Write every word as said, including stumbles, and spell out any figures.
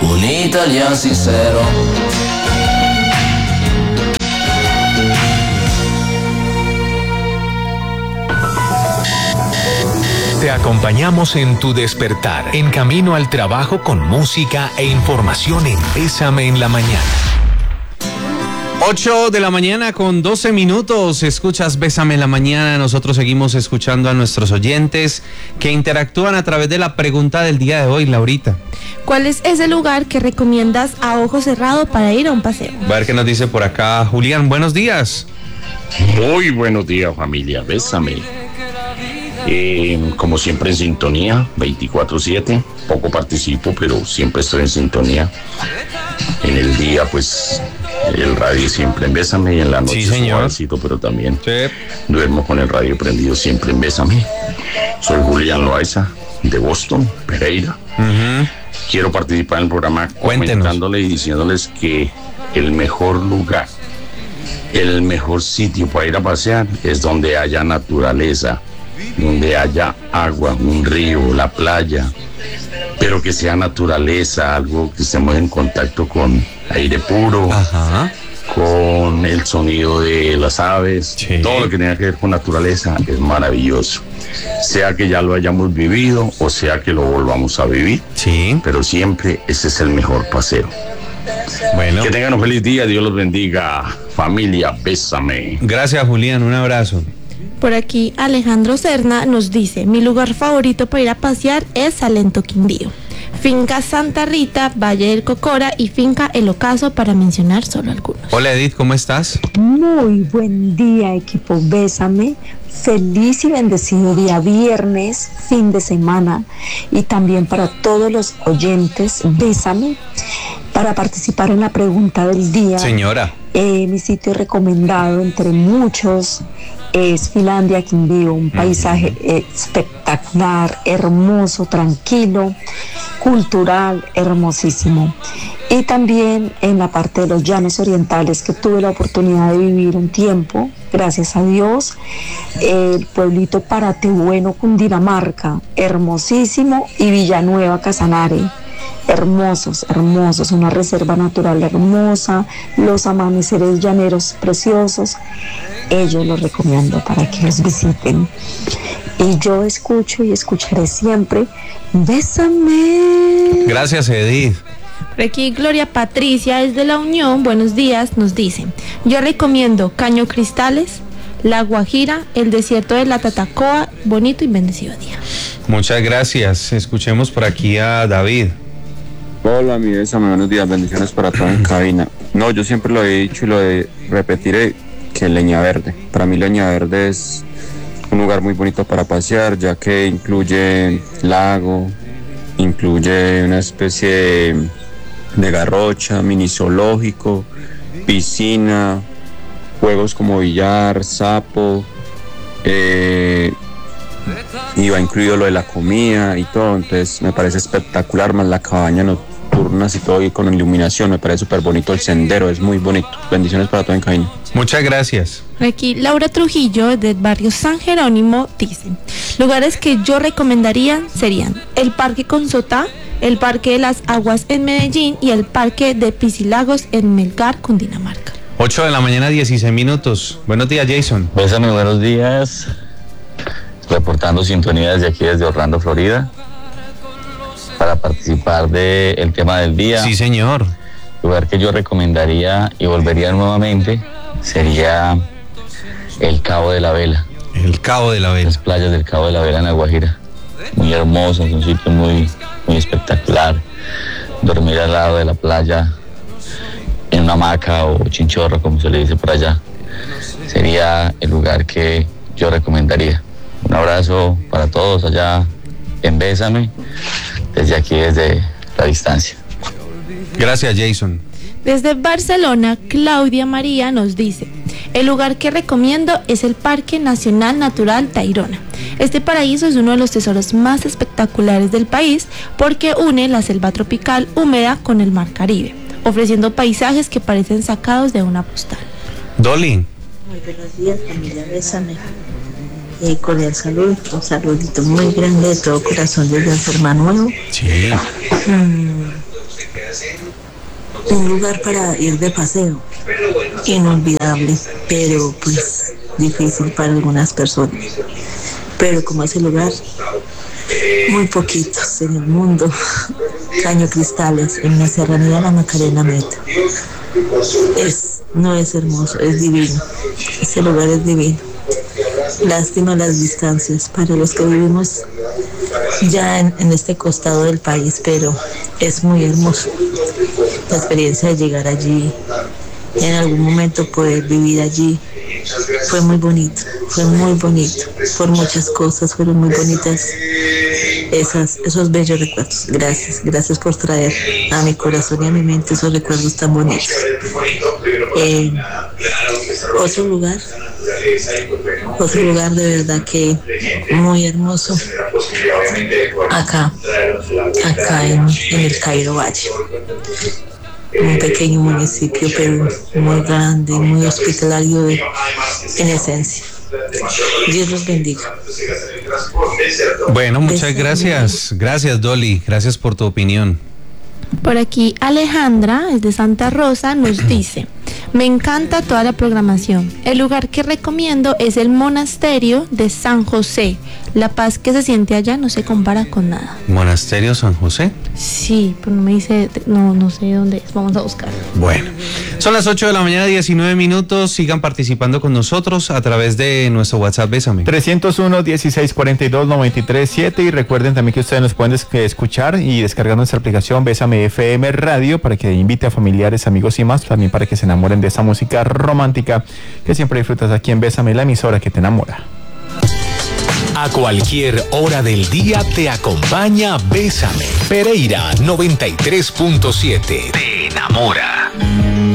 un italiano sincero. Te acompañamos en tu despertar, en camino al trabajo con música e información en Bésame en la Mañana. ocho de la mañana con doce minutos, escuchas Bésame en la Mañana. Nosotros seguimos escuchando a nuestros oyentes que interactúan a través de la pregunta del día de hoy, Laurita. ¿Cuál es ese lugar que recomiendas a ojo cerrado para ir a un paseo? A ver qué nos dice por acá Julián. Buenos días. Muy buenos días, familia. Bésame. Eh, como siempre en sintonía, veinticuatro siete. Poco participo, pero siempre estoy en sintonía. En el día, pues, el radio siempre en Bésame, y en la noche sí, señor. Suavecito, pero también sí. Duermo con el radio prendido siempre en Bésame. Soy Julián Loaiza, de Boston, Pereira. Uh-huh. Quiero participar en el programa comentándole y diciéndoles que el mejor lugar, el mejor sitio para ir a pasear es donde haya naturaleza, donde haya agua, un río, la playa, pero que sea naturaleza, algo que estemos en contacto con aire puro. Ajá. Con el sonido de las aves, sí. Todo lo que tenga que ver con naturaleza es maravilloso, sea que ya lo hayamos vivido o sea que lo volvamos a vivir, sí. Pero siempre ese es el mejor paseo. Bueno. Que tengan un feliz día, Dios los bendiga, familia, bésame. Gracias, Julián, un abrazo. Por aquí Alejandro Serna nos dice: mi lugar favorito para ir a pasear es Salento, Quindío. Finca Santa Rita, Valle del Cocora y Finca El Ocaso, para mencionar solo algunos. Hola, Edith, ¿cómo estás? Muy buen día, equipo Bésame. Feliz y bendecido día viernes, fin de semana, y también para todos los oyentes Bésame. Para participar en la pregunta del día, señora, eh, mi sitio recomendado entre muchos es Finlandia, Quindío, un paisaje uh-huh. espectacular, hermoso, tranquilo, cultural, hermosísimo. Y también en la parte de los llanos orientales, que tuve la oportunidad de vivir un tiempo, gracias a Dios, el pueblito Paratebueno, Cundinamarca, hermosísimo, y Villanueva, Casanare. Hermosos, hermosos, una reserva natural hermosa, los amaneceres llaneros preciosos. Ellos los recomiendo para que los visiten. Y yo escucho y escucharé siempre Bésame. Gracias, Edith. Por aquí Gloria Patricia desde La Unión, buenos días, nos dice: yo recomiendo Caño Cristales, La Guajira, el desierto de la Tatacoa. Bonito y bendecido día. Muchas gracias. Escuchemos por aquí a David. Hola, mi Bésame, buenos días, bendiciones para todos en cabina. No, yo siempre lo he dicho y lo de repetiré, que Leña Verde. Para mí Leña Verde es un lugar muy bonito para pasear, ya que incluye lago, incluye una especie de, de garrocha, mini zoológico, piscina, juegos como billar, sapo, eh, y va incluido lo de la comida y todo, entonces me parece espectacular, más la cabaña nocturnas y todo, y con iluminación, me parece súper bonito el sendero, es muy bonito. Bendiciones para todo en cabina. Muchas gracias. Aquí Laura Trujillo del barrio San Jerónimo dice: lugares que yo recomendaría serían el Parque Consotá, el Parque de las Aguas en Medellín y el Parque de Piscilagos en Melgar, Cundinamarca. ocho de la mañana, dieciséis minutos. Buenos días, Jason. Bésame, buenos días. Reportando sintonía desde aquí, desde Orlando, Florida, para participar del tema del día. Sí, señor. El lugar que yo recomendaría y volvería nuevamente sería el Cabo de la Vela. El Cabo de la Vela. Las playas del Cabo de la Vela en La Guajira. Muy hermoso, es un sitio muy, muy espectacular. Dormir al lado de la playa, en una hamaca o chinchorro, como se le dice por allá, sería el lugar que yo recomendaría. Un abrazo para todos allá en Bésame, desde aquí, desde la distancia. Gracias, Jason. Desde Barcelona, Claudia María nos dice: el lugar que recomiendo es el Parque Nacional Natural Tayrona. Este paraíso es uno de los tesoros más espectaculares del país porque une la selva tropical húmeda con el mar Caribe, ofreciendo paisajes que parecen sacados de una postal. Dolly. Muy buenos días, familia Bésame. Eh, cordial salud, un saludito muy grande de todo corazón desde Enferma Nuevo. Sí. Mm, un lugar para ir de paseo, inolvidable, pero pues difícil para algunas personas. Pero como ese lugar, muy poquitos en el mundo. Caño Cristales, en la serranía de la Macarena Meta. Es, no es hermoso, es divino. Ese lugar es divino. Lástima las distancias para los que vivimos ya en, en este costado del país, pero es muy hermoso. La experiencia de llegar allí, en algún momento poder vivir allí, fue muy bonito, fue muy bonito, por muchas cosas, fueron muy bonitas esas, esos bellos recuerdos. Gracias, gracias por traer a mi corazón y a mi mente esos recuerdos tan bonitos. Eh, otro lugar, otro lugar de verdad que muy hermoso, acá, acá en, en el Cairo Valle. Un pequeño municipio, pero muy grande, muy hospitalario de, en esencia. Dios los bendiga. Bueno, muchas gracias. Gracias, Dolly. Gracias por tu opinión. Por aquí Alejandra, es de Santa Rosa, nos dice: me encanta toda la programación. El lugar que recomiendo es el monasterio de San José. La paz que se siente allá no se compara con nada. ¿Monasterio San José? Sí, pero no me dice, no, no sé dónde es. Vamos a buscar. Bueno, son las ocho de la mañana, diecinueve minutos. Sigan participando con nosotros a través de nuestro WhatsApp Bésame. trescientos uno, dieciséis cuarenta y dos, noventa y tres siete. Y recuerden también que ustedes nos pueden escuchar y descargar nuestra aplicación Bésame F M Radio para que invite a familiares, amigos y más, también para que se enamoren de esa música romántica que siempre disfrutas aquí en Bésame, la emisora que te enamora. A cualquier hora del día te acompaña Bésame. Pereira noventa y tres punto siete. Te enamora.